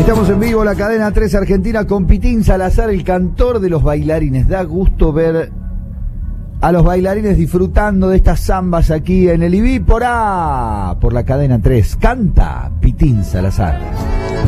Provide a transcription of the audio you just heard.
Estamos en vivo, la cadena 3 Argentina, con Pitín Salazar, el cantor de los bailarines. Da gusto ver a los bailarines disfrutando de estas zambas aquí en el IBI por la cadena 3. Canta Pitín Salazar.